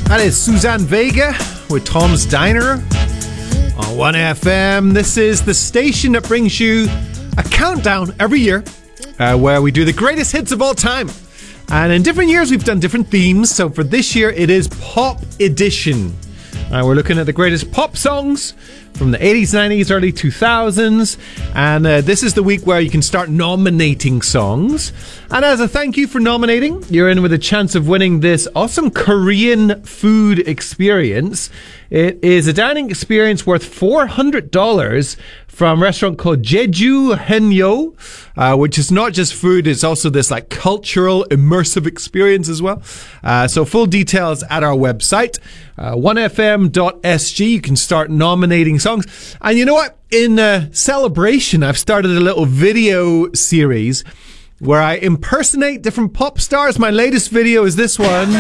That is Suzanne Vega with Tom's Diner on 1FM. This is the station that brings you a countdown every year where we do the greatest hits of all time. And in different years, we've done different themes. So for this year, it is Pop Edition. We're looking at the greatest pop songs from the 80s, 90s, early 2000s. And this is the week where you can start nominating songs. And as a thank you for nominating, you're in with a chance of winning this awesome Korean food experience. It is a dining experience worth $400 from a restaurant called Jeju Henyo, which is not just food, it's also this like cultural immersive experience as well. So full details at our website, 1fm.sg. You can start nominating songs. And you know what? In celebration, I've started a little video series where I impersonate different pop stars. My latest video is this one.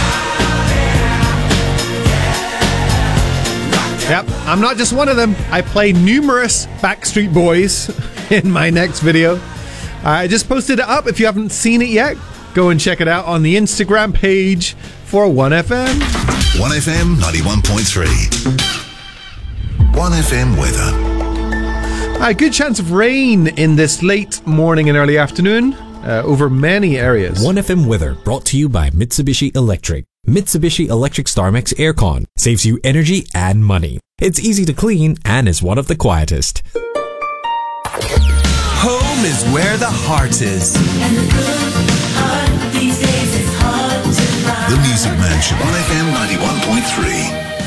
Yep, I'm not just one of them. I play numerous Backstreet Boys in my next video. I just posted it up. If you haven't seen it yet, go and check it out on the Instagram page for 1FM. 1FM 91.3. 1FM weather. A good chance of rain in this late morning and early afternoon over many areas. 1FM weather brought to you by Mitsubishi Electric. Mitsubishi Electric StarMax Aircon saves you energy and money. It's easy to clean and is one of the quietest. Home is where the heart is. And the good heart these days is hard to find. The Music Mansion. 1FM 91.3.